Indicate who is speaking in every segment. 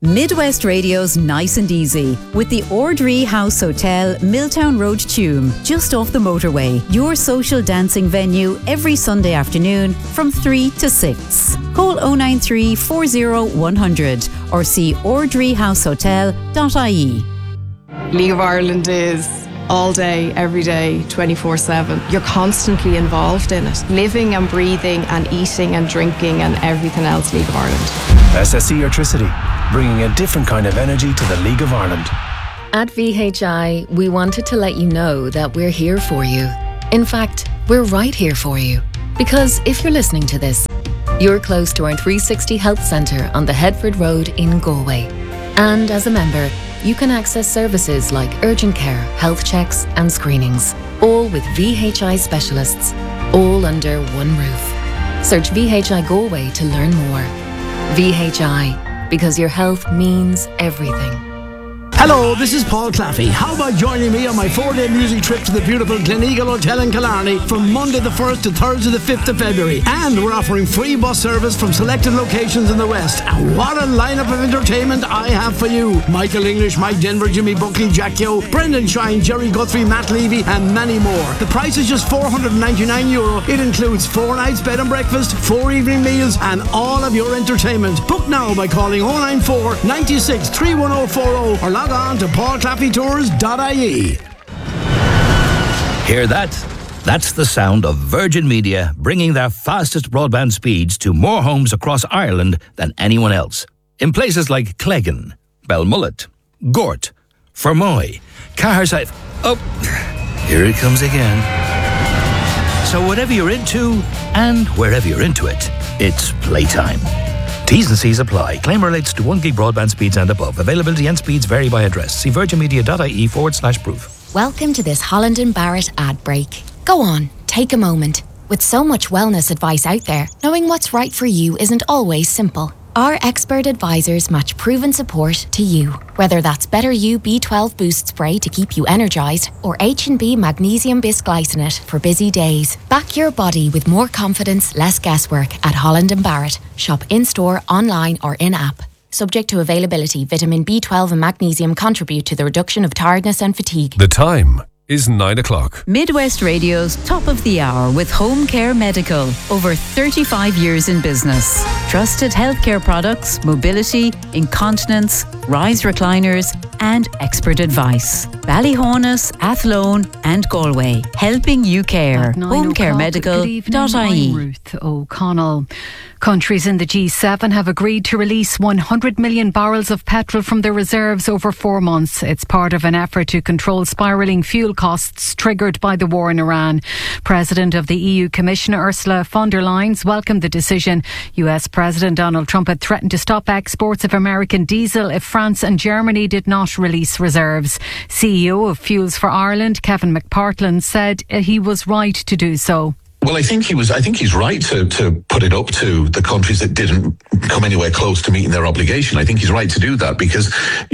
Speaker 1: Midwest Radio's Nice and Easy with the Ordree House Hotel, Milltown Road, Tuam, just off the motorway. Your social dancing venue every Sunday afternoon from 3 to 6. Call 093 40 100 or see ordreehousehotel.ie.
Speaker 2: League of Ireland is all day, every day, 24/7. You're constantly involved in it, living and breathing and eating and drinking and everything else League of Ireland.
Speaker 3: SSE Electricity, bringing a different kind of energy to the League of Ireland.
Speaker 4: At VHI, we wanted to let you know that we're here for you. In fact, we're right here for you. Because if you're listening to this, you're close to our 360 Health Centre on the Headford Road in Galway. And as a member, you can access services like urgent care, health checks and screenings, all with VHI specialists, all under one roof. Search VHI Galway to learn more. VHI, because your health means everything.
Speaker 5: Hello, this is Paul Claffey. How about joining me on my 4-day music trip to the beautiful Gleneagle Hotel in Killarney from Monday the 1st to Thursday the 5th of February. And we're offering free bus service from selected locations in the West. And what a lineup of entertainment I have for you. Michael English, Mike Denver, Jimmy Buckley, Jack Yo, Brendan Shine, Jerry Guthrie, Matt Levy and many more. The price is just €499. It includes 4 nights bed and breakfast, 4 evening meals and all of your entertainment. Book now by calling 094 96 31040 or log on to paulclaffeytours.ie.
Speaker 6: Hear that? That's the sound of Virgin Media bringing their fastest broadband speeds to more homes across Ireland than anyone else. In places like Cleggan, Belmullet, Gort, Fermoy, Caherside. Oh, here it comes again. So whatever you're into and wherever you're into it, it's playtime. T's and C's apply. Claim relates to 1 gig broadband speeds and above. Availability and speeds vary by address. See virginmedia.ie/proof.
Speaker 7: Welcome to this Holland & Barrett ad break. Go on, take a moment. With so much wellness advice out there, knowing what's right for you isn't always simple. Our expert advisors match proven support to you. Whether that's Better You B12 Boost Spray to keep you energised or H&B Magnesium Bisglycinate for busy days. Back your body with more confidence, less guesswork at Holland & Barrett. Shop in-store, online or in-app. Subject to availability, vitamin B12 and magnesium contribute to the reduction of tiredness and fatigue.
Speaker 8: The time is 9 o'clock.
Speaker 1: Midwest Radio's Top of the Hour with Home Care Medical. Over 35 years in business. Trusted healthcare products, mobility, incontinence, rise recliners and expert advice. Ballyhonus, Athlone and Galway. Helping you care. homecaremedical.ie.
Speaker 9: Ruth O'Connell. Countries in the G7 have agreed to release 100 million barrels of petrol from their reserves over 4 months. It's part of an effort to control spiralling fuel costs triggered by the war in Iran. President of the EU Commission Ursula von der Leyen welcomed the decision. US President Donald Trump had threatened to stop exports of American diesel if France and Germany did not release reserves. CEO of Fuels for Ireland, Kevin McPartland, said he was right to do so.
Speaker 10: Well, I think he's right to put it up to the countries that didn't come anywhere close to meeting their obligation. I think he's right to do that because,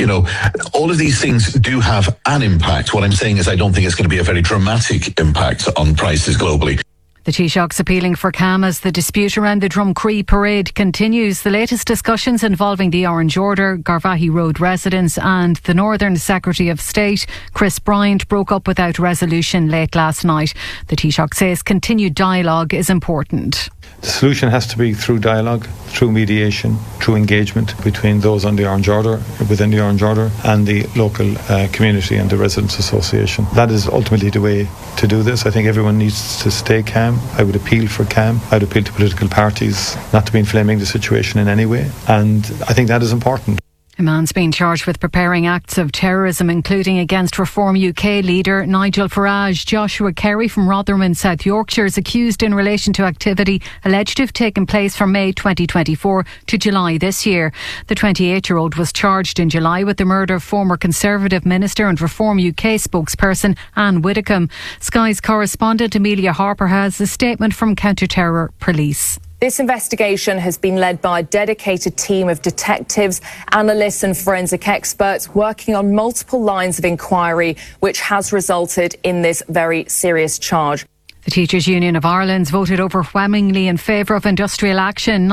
Speaker 10: all of these things do have an impact. What I'm saying is I don't think it's going to be a very dramatic impact on prices globally.
Speaker 9: The Taoiseach's appealing for calm as the dispute around the Drumcree parade continues. The latest discussions involving the Orange Order, Garvaghey Road residents and the Northern Secretary of State, Chris Bryant, broke up without resolution late last night. The Taoiseach says continued dialogue is important.
Speaker 11: The solution has to be through dialogue, through mediation, through engagement between those on the Orange Order, within the Orange Order, and the local community and the Residents' Association. That is ultimately the way to do this. I think everyone needs to stay calm. I would appeal for calm. I would appeal to political parties not to be inflaming the situation in any way. And I think that is important.
Speaker 9: A man's been charged with preparing acts of terrorism, including against Reform UK leader Nigel Farage. Joshua Kerry from Rotherham in South Yorkshire is accused in relation to activity alleged to have taken place from May 2024 to July this year. The 28-year-old was charged in July with the murder of former Conservative Minister and Reform UK spokesperson Anne Widdecombe. Sky's correspondent Amelia Harper has a statement from Counter-Terror Police.
Speaker 12: This investigation has been led by a dedicated team of detectives, analysts and forensic experts working on multiple lines of inquiry, which has resulted in this very serious charge.
Speaker 9: The Teachers' Union of Ireland's voted overwhelmingly in favour of industrial action.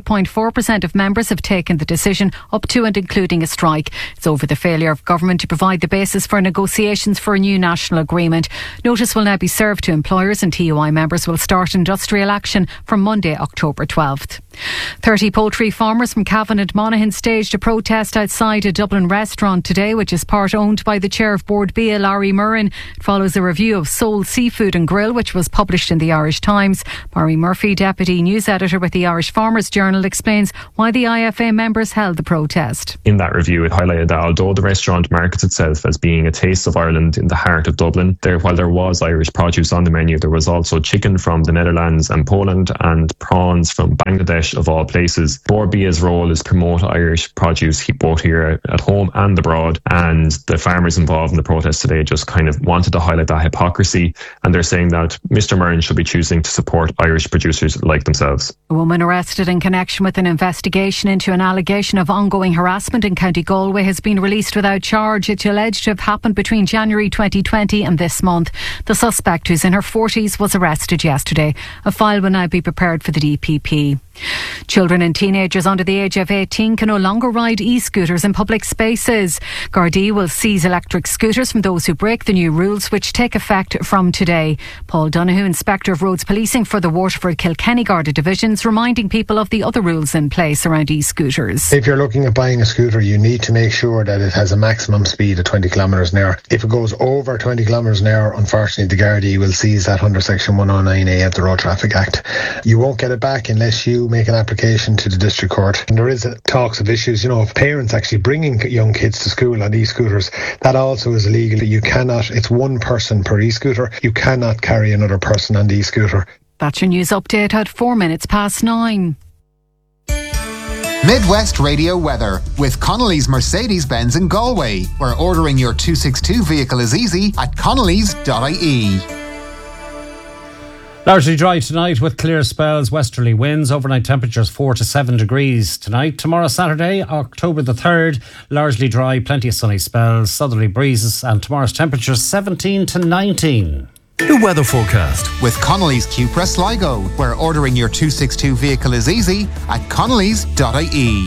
Speaker 9: 98.4% of members have taken the decision, up to and including a strike. It's over the failure of government to provide the basis for negotiations for a new national agreement. Notice will now be served to employers, and TUI members will start industrial action from Monday, October 12th. 30 poultry farmers from Cavan and Monaghan staged a protest outside a Dublin restaurant today, which is part owned by the chair of Board BIA, Larry Murrin. It follows a review of Soul Seafood and Grill, which was published in the Irish Times. Barry Murphy, deputy news editor with the Irish Farmers Journal, explains why the IFA members held the protest.
Speaker 13: In that review, it highlighted that although the restaurant markets itself as being a taste of Ireland in the heart of Dublin, while there was Irish produce on the menu, there was also chicken from the Netherlands and Poland and prawns from Bangladesh, of all places. Board BIA's role is to promote Irish produce both here at home and abroad, and the farmers involved in the protest today just kind of wanted to highlight that hypocrisy, and they're saying that Mr. Murrin should be choosing to support Irish producers like themselves.
Speaker 9: A woman arrested in connection with an investigation into an allegation of ongoing harassment in County Galway has been released without charge. It's alleged to have happened between January 2020 and this month. The suspect, who's in her 40s, was arrested yesterday. A file will now be prepared for the DPP. Children and teenagers under the age of 18 can no longer ride e-scooters in public spaces. Gardaí will seize electric scooters from those who break the new rules, which take effect from today. Paul Donoghue, Inspector of Roads Policing for the Waterford Kilkenny Garda Divisions, reminding people of the other rules in place around e-scooters.
Speaker 14: If you're looking at buying a scooter, you need to make sure that it has a maximum speed of 20 kilometres an hour. If it goes over 20 kilometres an hour, unfortunately the Gardaí will seize that under Section 109A of the Road Traffic Act. You won't get it back unless you make an application to the district court. And there is talks of issues, of parents actually bringing young kids to school on e-scooters. That also is illegal. You cannot, it's one person per e-scooter. You cannot carry another person on the e-scooter.
Speaker 9: That's your news update at 9:04.
Speaker 15: Midwest Radio weather with Connolly's Mercedes-Benz in Galway, where ordering your 262 vehicle is easy at connellys.ie.
Speaker 16: Largely dry tonight with clear spells, westerly winds, overnight temperatures 4 to 7 degrees tonight. Tomorrow Saturday, October the 3rd, largely dry, plenty of sunny spells, southerly breezes, and tomorrow's temperatures 17 to 19.
Speaker 15: The weather forecast with Connolly's Cupra Sligo, where ordering your 262 vehicle is easy at connellys.ie.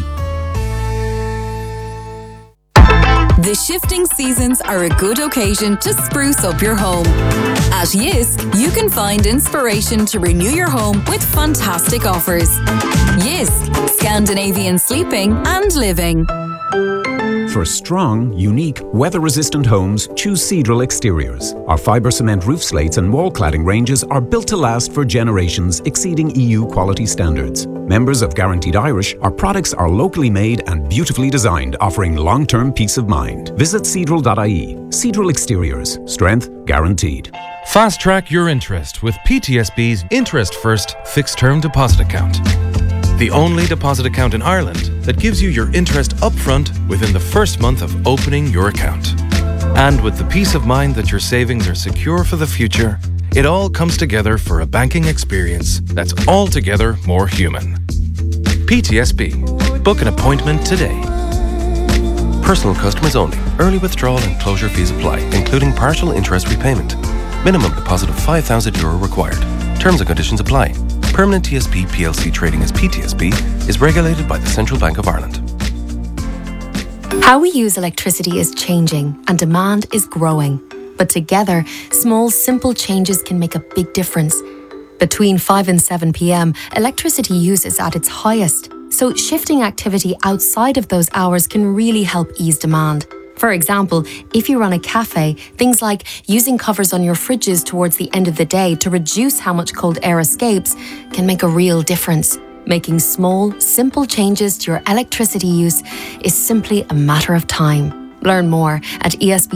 Speaker 17: The shifting seasons are a good occasion to spruce up your home. At Yisk, you can find inspiration to renew your home with fantastic offers. Yisk, Scandinavian sleeping and living.
Speaker 18: For strong, unique, weather-resistant homes, choose Cedral Exteriors. Our fibre cement roof slates and wall cladding ranges are built to last for generations, exceeding EU quality standards. Members of Guaranteed Irish, our products are locally made and beautifully designed, offering long-term peace of mind. Visit Cedral.ie. Cedral Exteriors. Strength guaranteed.
Speaker 8: Fast track your interest with PTSB's Interest First Fixed Term Deposit Account. The only deposit account in Ireland that gives you your interest upfront within the first month of opening your account. And with the peace of mind that your savings are secure for the future, it all comes together for a banking experience that's altogether more human. PTSB. Book an appointment today. Personal customers only. Early withdrawal and closure fees apply, including partial interest repayment. Minimum deposit of €5,000 required. Terms and conditions apply. Permanent TSB PLC trading as PTSB is regulated by the Central Bank of Ireland.
Speaker 7: How we use electricity is changing and demand is growing. But together, small, simple changes can make a big difference. Between 5 and 7 p.m, electricity use is at its highest. So shifting activity outside of those hours can really help ease demand. For example, if you run a cafe, things like using covers on your fridges towards the end of the day to reduce how much cold air escapes can make a real difference. Making small, simple changes to your electricity use is simply a matter of time. Learn more at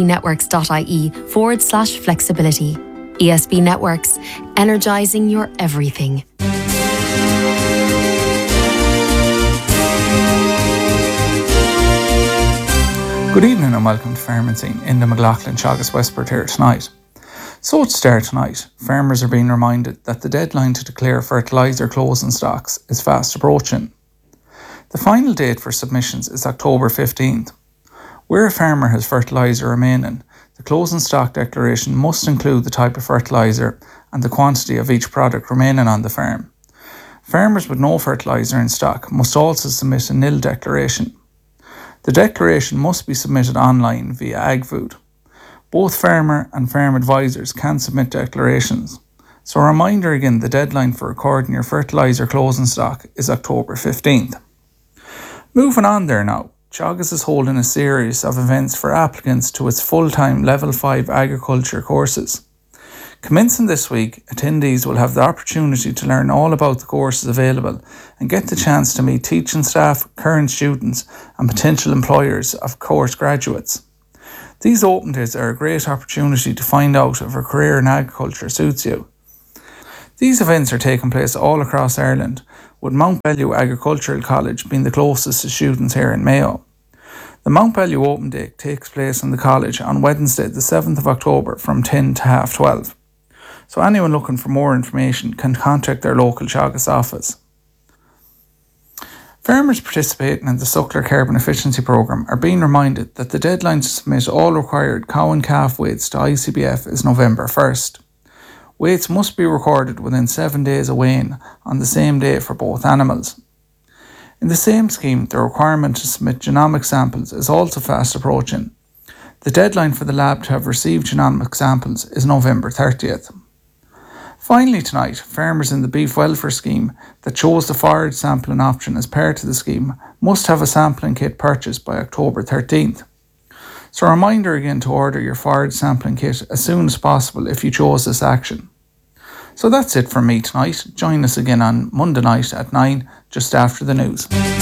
Speaker 7: esbnetworks.ie/flexibility. ESB Networks, energizing your everything.
Speaker 19: Good evening and welcome to Farming Scene in the McLaughlin Teagasc Westport here tonight. So to start tonight, farmers are being reminded that the deadline to declare fertiliser closing stocks is fast approaching. The final date for submissions is October 15th. Where a farmer has fertiliser remaining, The closing stock declaration must include the type of fertiliser and the quantity of each product remaining on the farm. Farmers with no fertiliser in stock must also submit a nil declaration. The declaration must be submitted online via AgFood. Both farmer and farm advisors can submit declarations. So a reminder again, the deadline for recording your fertiliser closing stock is October 15th. Moving on there now, Teagasc is holding a series of events for applicants to its full-time Level 5 agriculture courses. Commencing this week, attendees will have the opportunity to learn all about the courses available and get the chance to meet teaching staff, current students and potential employers of course graduates. These open days are a great opportunity to find out if a career in agriculture suits you. These events are taking place all across Ireland, with Mount Bellew Agricultural College being the closest to students here in Mayo. The Mount Bellew Open Day takes place in the college on Wednesday the 7th of October from 10 to 12:30. So anyone looking for more information can contact their local Teagasc office. Farmers participating in the Suckler Carbon Efficiency Programme are being reminded that the deadline to submit all required cow and calf weights to ICBF is November 1st. Weights must be recorded within 7 days of weighing on the same day for both animals. In the same scheme, the requirement to submit genomic samples is also fast approaching. The deadline for the lab to have received genomic samples is November 30th. Finally tonight, farmers in the beef welfare scheme that chose the forage sampling option as part of the scheme must have a sampling kit purchased by October 13th. So a reminder again to order your forage sampling kit as soon as possible if you chose this action. So that's it from me tonight. Join us again on Monday night at 9, just after the news.